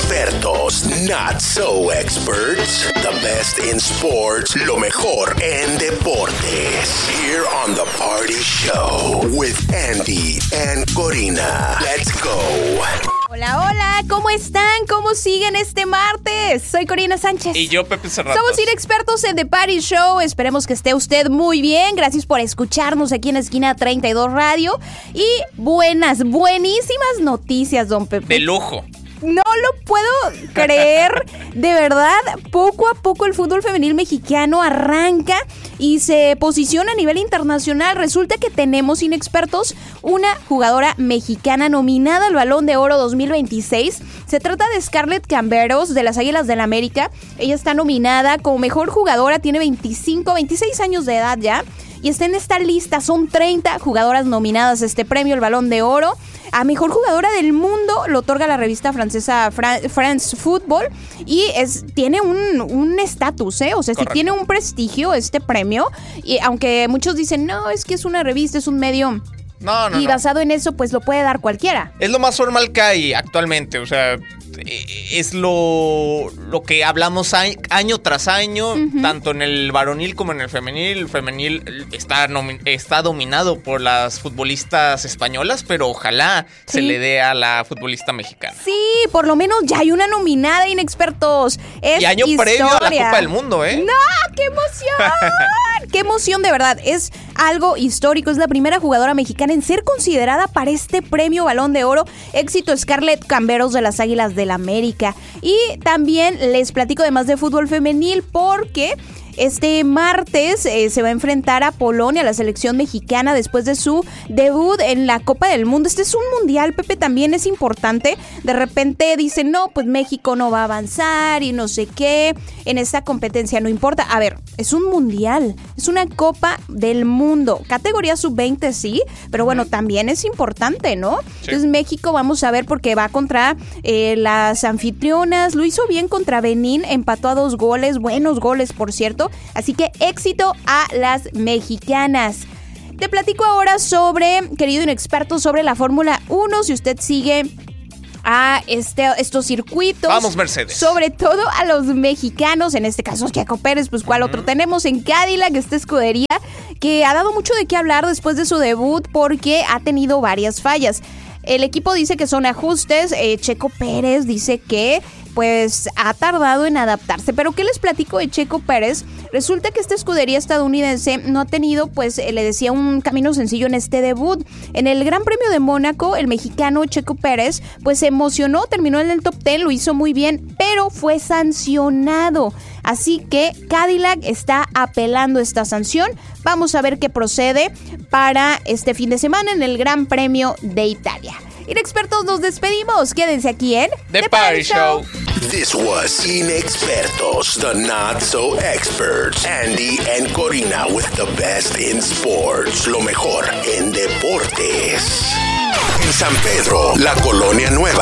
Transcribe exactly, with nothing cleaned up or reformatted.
Inexpertos, not so experts. The best in sports, lo mejor en deportes. Here on The Party Show with Andy and Corina. Let's go. Hola, hola, ¿cómo están? ¿Cómo siguen este martes? Soy Corina Sánchez. Y yo, Pepe Cerratos. Somos Inexpertos en The Party Show. Esperemos que esté usted muy bien. Gracias por escucharnos aquí en la esquina treinta y dos Radio. Y buenas, buenísimas noticias, don Pepe. De lujo. No lo puedo creer, de verdad, poco a poco el fútbol femenil mexicano arranca y se posiciona a nivel internacional. Resulta que tenemos, Inexpertos, una jugadora mexicana nominada al Balón de Oro dos mil veintiséis. Se trata de Scarlett Camberos, de las Águilas del América. Ella está nominada como mejor jugadora, tiene veinticinco, veintiséis años de edad ya. Y está en esta lista, son treinta jugadoras nominadas a este premio, el Balón de Oro. A mejor jugadora del mundo lo otorga la revista francesa France Football y es, tiene un estatus, ¿eh? O sea, sí tiene un prestigio este premio. Y aunque muchos dicen, no, es que es una revista, es un medio... No, no, y basado no. en eso, pues lo puede dar cualquiera. Es lo más normal que hay actualmente, o sea, es lo, lo que hablamos año tras año, uh-huh. tanto en el varonil como en el femenil. El femenil está, nomi- está dominado por las futbolistas españolas, pero ojalá sí. se le dé a la futbolista mexicana. Sí, por lo menos ya hay una nominada, Inexpertos. Es y año historia. previo a la Copa del Mundo, ¿eh? ¡No! ¡Qué emoción! ¡Qué emoción, de verdad! Es algo histórico. Es la primera jugadora mexicana en ser considerada para este premio Balón de Oro. Éxito Scarlett Camberos de las Águilas del América. Y también les platico de más de fútbol femenil porque este martes eh, se va a enfrentar a Polonia, la selección mexicana, después de su debut en la Copa del Mundo. Este es un mundial, Pepe, también es importante. De repente dicen, no, pues México no va a avanzar y no sé qué. En esta competencia no importa. A ver, es un mundial, es una Copa del Mundo. Categoría sub veinte, sí, pero bueno, también es importante, ¿no? Sí. Entonces México, vamos a ver, porque va contra eh, las anfitrionas. Lo hizo bien contra Benín, empató a dos goles, buenos goles, por cierto. Así que éxito a las mexicanas. Te platico ahora sobre, querido Inexperto, sobre la Fórmula uno. Si usted sigue a este, estos circuitos. Vamos, Mercedes. Sobre todo a los mexicanos, en este caso Checo Pérez, pues ¿cuál uh-huh. otro tenemos? En Cadillac, esta escudería que ha dado mucho de qué hablar después de su debut porque ha tenido varias fallas. El equipo dice que son ajustes, eh, Checo Pérez dice que pues ha tardado en adaptarse. Pero ¿qué les platico de Checo Pérez? Resulta que esta escudería estadounidense no ha tenido, pues, le decía, un camino sencillo en este debut. En el Gran Premio de Mónaco, el mexicano Checo Pérez, pues, se emocionó, terminó en el top diez, lo hizo muy bien, pero fue sancionado. Así que Cadillac está apelando esta sanción. Vamos a ver qué procede para este fin de semana en el Gran Premio de Italia. Inexpertos, nos despedimos. Quédense aquí en The, The Party Show. This was Inexpertos, the not so experts. Andy and Corina with the best in sports. Lo mejor en deportes. En San Pedro, la Colonia Nueva.